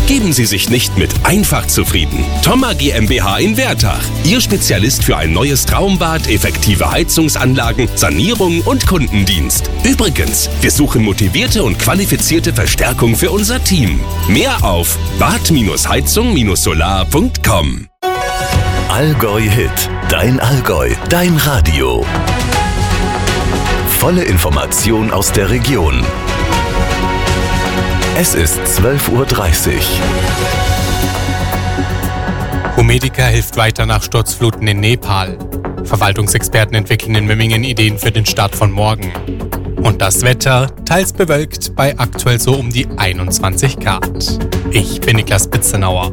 Geben Sie sich nicht mit einfach zufrieden. Thoma GmbH in Wertach. Ihr Spezialist für ein neues Traumbad, effektive Heizungsanlagen, Sanierung und Kundendienst. Übrigens, wir suchen motivierte und qualifizierte Verstärkung für unser Team. Mehr auf bad-heizung-solar.com. Allgäu Hit. Dein Allgäu. Dein Radio. Volle Information aus der Region. Es ist 12:30 Uhr. Homedica hilft weiter nach Sturzfluten in Nepal. Verwaltungsexperten entwickeln in Memmingen Ideen für den Start von morgen. Und das Wetter, teils bewölkt, bei aktuell so um die 21 Grad. Ich bin Niklas Bitzenauer.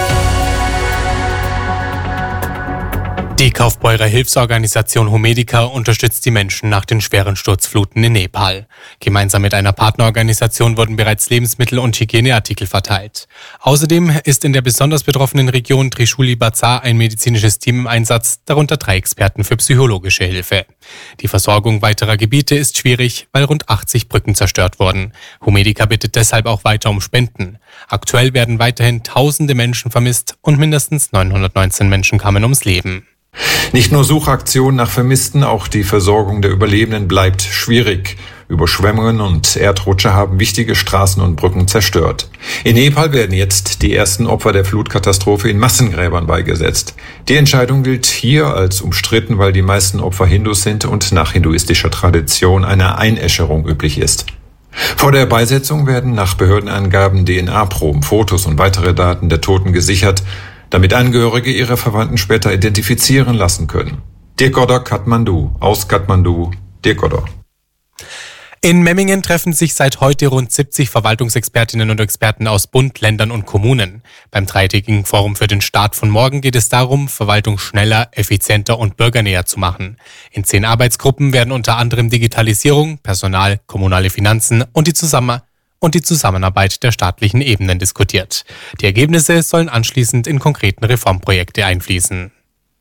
Die Kaufbeurer Hilfsorganisation Homedica unterstützt die Menschen nach den schweren Sturzfluten in Nepal. Gemeinsam mit einer Partnerorganisation wurden bereits Lebensmittel und Hygieneartikel verteilt. Außerdem ist in der besonders betroffenen Region Trishuli Bazar ein medizinisches Team im Einsatz, darunter 3 Experten für psychologische Hilfe. Die Versorgung weiterer Gebiete ist schwierig, weil rund 80 Brücken zerstört wurden. Homedica bittet deshalb auch weiter um Spenden. Aktuell werden weiterhin tausende Menschen vermisst und mindestens 919 Menschen kamen ums Leben. Nicht nur Suchaktionen nach Vermissten, auch die Versorgung der Überlebenden bleibt schwierig. Überschwemmungen und Erdrutsche haben wichtige Straßen und Brücken zerstört. In Nepal werden jetzt die ersten Opfer der Flutkatastrophe in Massengräbern beigesetzt. Die Entscheidung gilt hier als umstritten, weil die meisten Opfer Hindus sind und nach hinduistischer Tradition eine Einäscherung üblich ist. Vor der Beisetzung werden nach Behördenangaben DNA-Proben, Fotos und weitere Daten der Toten gesichert, damit Angehörige ihre Verwandten später identifizieren lassen können. Dirk Godder, Kathmandu. Aus Kathmandu, Dirk Godder. In Memmingen treffen sich seit heute rund 70 Verwaltungsexpertinnen und Experten aus Bund, Ländern und Kommunen. Beim dreitägigen Forum für den Start von morgen geht es darum, Verwaltung schneller, effizienter und bürgernäher zu machen. In 10 Arbeitsgruppen werden unter anderem Digitalisierung, Personal, kommunale Finanzen und die Zusammenarbeit der staatlichen Ebenen diskutiert. Die Ergebnisse sollen anschließend in konkreten Reformprojekte einfließen.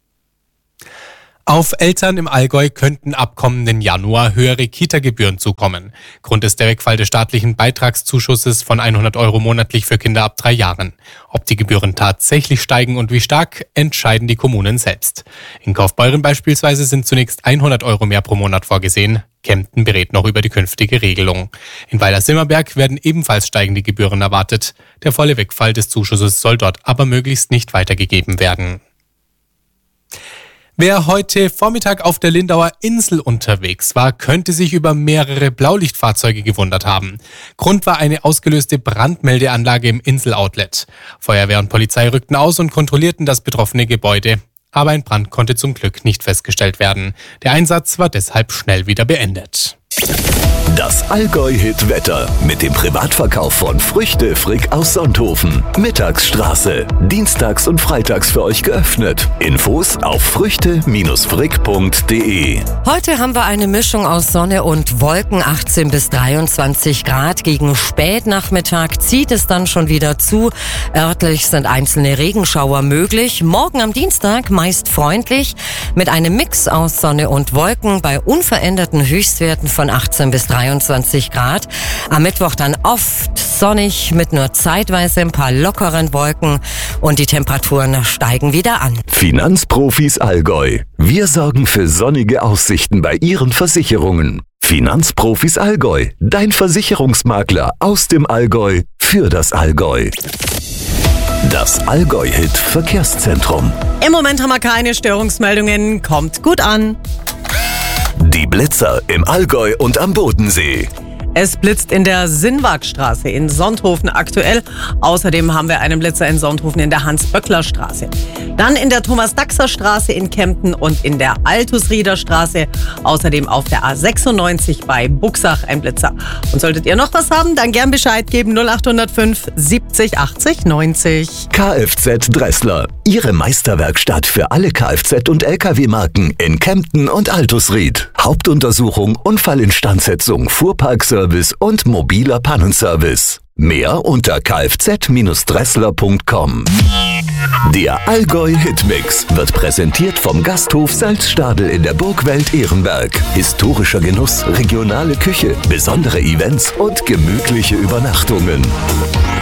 Auf Eltern im Allgäu könnten ab kommenden Januar höhere Kita-Gebühren zukommen. Grund ist der Wegfall des staatlichen Beitragszuschusses von 100 € monatlich für Kinder ab 3 Jahren. Ob die Gebühren tatsächlich steigen und wie stark, entscheiden die Kommunen selbst. In Kaufbeuren beispielsweise sind zunächst 100 € mehr pro Monat vorgesehen. Kempten berät noch über die künftige Regelung. In Weiler-Simmerberg werden ebenfalls steigende Gebühren erwartet. Der volle Wegfall des Zuschusses soll dort aber möglichst nicht weitergegeben werden. Wer heute Vormittag auf der Lindauer Insel unterwegs war, könnte sich über mehrere Blaulichtfahrzeuge gewundert haben. Grund war eine ausgelöste Brandmeldeanlage im Insel-Outlet. Feuerwehr und Polizei rückten aus und kontrollierten das betroffene Gebäude. Aber ein Brand konnte zum Glück nicht festgestellt werden. Der Einsatz war deshalb schnell wieder beendet. Das Allgäu-Hit-Wetter mit dem Privatverkauf von Früchte Frick aus Sonthofen. Mittagsstraße. Dienstags und freitags für euch geöffnet. Infos auf früchte-frick.de. Heute haben wir eine Mischung aus Sonne und Wolken, 18 bis 23 Grad. Gegen Spätnachmittag zieht es dann schon wieder zu. Örtlich sind einzelne Regenschauer möglich. Morgen am Dienstag meist freundlich mit einem Mix aus Sonne und Wolken bei unveränderten Höchstwerten von 18 bis 23 Grad. Am Mittwoch dann oft sonnig mit nur zeitweise ein paar lockeren Wolken und die Temperaturen steigen wieder an. Finanzprofis Allgäu. Wir sorgen für sonnige Aussichten bei Ihren Versicherungen. Finanzprofis Allgäu. Dein Versicherungsmakler aus dem Allgäu für das Allgäu. Das Allgäu-Hit Verkehrszentrum. Im Moment haben wir keine Störungsmeldungen. Kommt gut an. Die Blitzer im Allgäu und am Bodensee. Es blitzt in der Sinnwagstraße in Sonthofen aktuell. Außerdem haben wir einen Blitzer in Sonthofen in der Hans-Böckler-Straße. Dann in der Thomas-Daxer-Straße in Kempten und in der Altusrieder-Straße. Außerdem auf der A96 bei Buxach ein Blitzer. Und solltet ihr noch was haben, dann gern Bescheid geben. 0805 70 80 90. Kfz Dressler. Ihre Meisterwerkstatt für alle Kfz- und Lkw-Marken in Kempten und Altusried. Hauptuntersuchung, Unfallinstandsetzung, Fuhrparkservice und mobiler Pannenservice. Mehr unter kfz-dressler.com. Der Allgäu-Hitmix wird präsentiert vom Gasthof Salzstadel in der Burgwelt Ehrenberg. Historischer Genuss, regionale Küche, besondere Events und gemütliche Übernachtungen.